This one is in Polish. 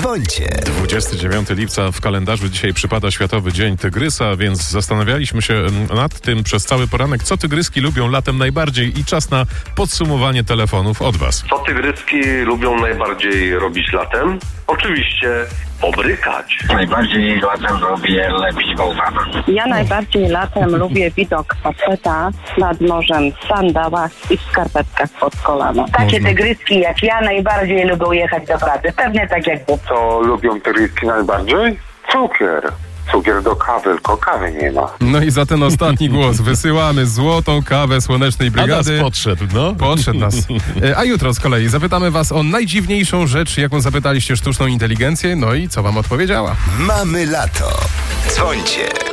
Dzwońcie. 29 lipca w kalendarzu dzisiaj przypada Światowy Dzień Tygrysa, więc zastanawialiśmy się nad tym przez cały poranek, co tygryski lubią latem najbardziej i czas na podsumowanie telefonów od was. Co tygryski lubią najbardziej robić latem? Oczywiście pobrykać. Najbardziej latem lubię lepić bałwana. Ja najbardziej latem lubię widok faceta nad morzem w sandałach i w skarpetkach pod kolano. Takie tygryski jak ja najbardziej lubią jechać do pracy. Pewnie tak jak wy. Co lubią tygryski najbardziej? Cukier. Cukier do kawy, tylko kawy nie ma. No i za ten ostatni głos wysyłamy złotą kawę Słonecznej Brygady. A nas podszedł, no. Podszedł nas. A jutro z kolei zapytamy was o najdziwniejszą rzecz, jaką zapytaliście sztuczną inteligencję, no i co wam odpowiedziała. Mamy lato. Dzwońcie.